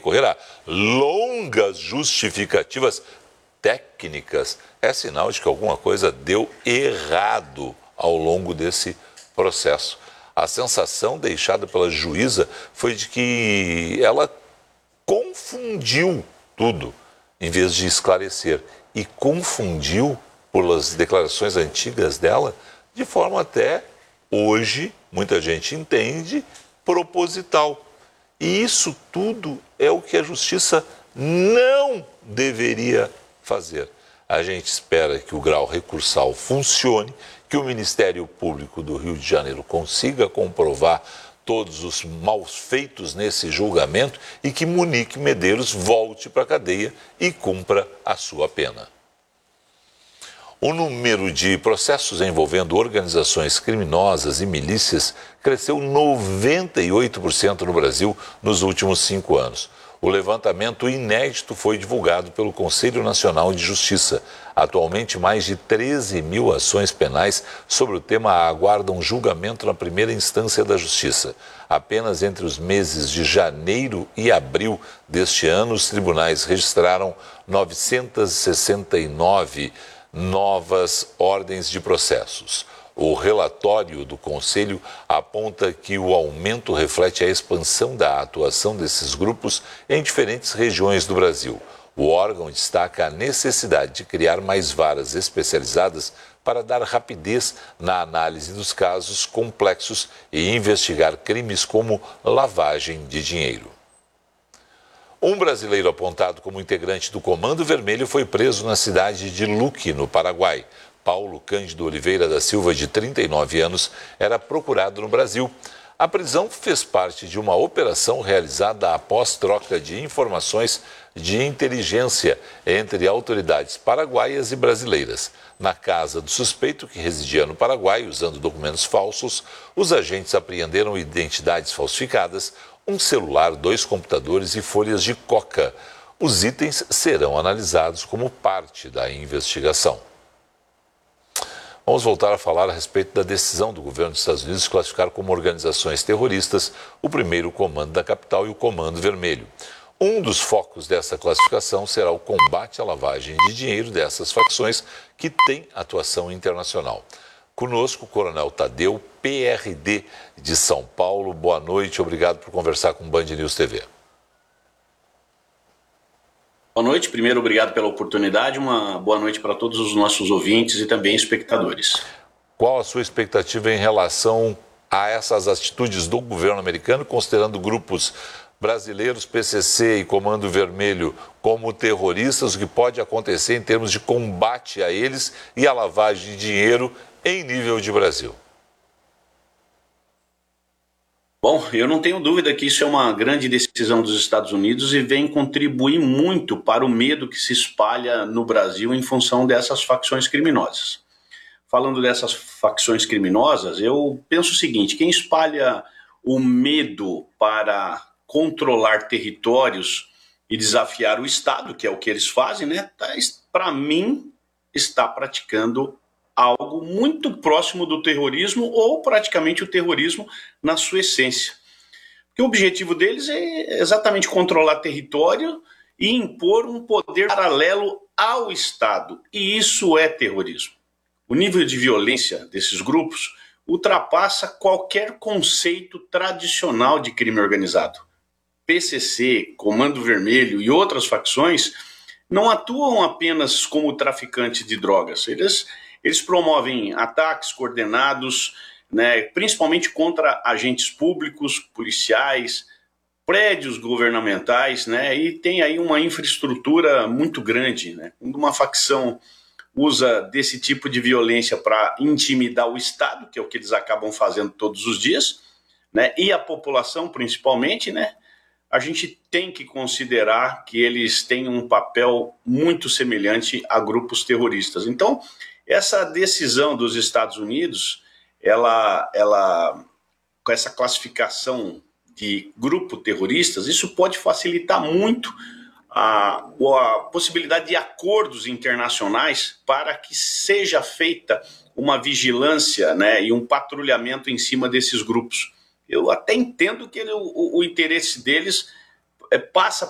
recorrer a longas justificativas técnicas, é sinal de que alguma coisa deu errado ao longo desse processo. A sensação deixada pela juíza foi de que ela confundiu tudo, em vez de esclarecer. E confundiu, pelas declarações antigas dela, de forma até, hoje, muita gente entende, proposital. E isso tudo é o que a justiça não deveria fazer. A gente espera que o grau recursal funcione, que o Ministério Público do Rio de Janeiro consiga comprovar todos os maus feitos nesse julgamento e que Monique Medeiros volte para a cadeia e cumpra a sua pena. O número de processos envolvendo organizações criminosas e milícias cresceu 98% no Brasil nos últimos 5 anos. O levantamento inédito foi divulgado pelo Conselho Nacional de Justiça. Atualmente, mais de 13 mil ações penais sobre o tema aguardam julgamento na primeira instância da Justiça. Apenas entre os meses de janeiro e abril deste ano, os tribunais registraram 969 novas ordens de processos. O relatório do Conselho aponta que o aumento reflete a expansão da atuação desses grupos em diferentes regiões do Brasil. O órgão destaca a necessidade de criar mais varas especializadas para dar rapidez na análise dos casos complexos e investigar crimes como lavagem de dinheiro. Um brasileiro apontado como integrante do Comando Vermelho foi preso na cidade de Luque, no Paraguai. Paulo Cândido Oliveira da Silva, de 39 anos, era procurado no Brasil. A prisão fez parte de uma operação realizada após troca de informações de inteligência entre autoridades paraguaias e brasileiras. Na casa do suspeito, que residia no Paraguai usando documentos falsos, os agentes apreenderam identidades falsificadas, um celular, 2 computadores e folhas de coca. Os itens serão analisados como parte da investigação. Vamos voltar a falar a respeito da decisão do governo dos Estados Unidos de classificar como organizações terroristas o primeiro Comando da Capital e o Comando Vermelho. Um dos focos dessa classificação será o combate à lavagem de dinheiro dessas facções que têm atuação internacional. Conosco, o Coronel Tadeu, PRD de São Paulo. Boa noite, obrigado por conversar com o Band News TV. Boa noite, primeiro obrigado pela oportunidade, uma boa noite para todos os nossos ouvintes e também espectadores. Qual a sua expectativa em relação a essas atitudes do governo americano, considerando grupos brasileiros, PCC e Comando Vermelho como terroristas, o que pode acontecer em termos de combate a eles e a lavagem de dinheiro em nível de Brasil? Bom, eu não tenho dúvida que isso é uma grande decisão dos Estados Unidos e vem contribuir muito para o medo que se espalha no Brasil em função dessas facções criminosas. Falando dessas facções criminosas, eu penso o seguinte: quem espalha o medo para controlar territórios e desafiar o Estado, que é o que eles fazem, né? Para mim, está praticando algo muito próximo do terrorismo ou praticamente o terrorismo na sua essência. Porque o objetivo deles é exatamente controlar território e impor um poder paralelo ao Estado. E isso é terrorismo. O nível de violência desses grupos ultrapassa qualquer conceito tradicional de crime organizado. PCC, Comando Vermelho e outras facções não atuam apenas como traficantes de drogas. Eles promovem ataques coordenados, né, principalmente contra agentes públicos, policiais, prédios governamentais, né, e tem aí uma infraestrutura muito grande, né? Quando uma facção usa desse tipo de violência para intimidar o Estado, que é o que eles acabam fazendo todos os dias, né, e a população principalmente, né, a gente tem que considerar que eles têm um papel muito semelhante a grupos terroristas. Então, essa decisão dos Estados Unidos, ela com essa classificação de grupo terroristas, isso pode facilitar muito a possibilidade de acordos internacionais para que seja feita uma vigilância, né, e um patrulhamento em cima desses grupos. Eu até entendo que o interesse deles passa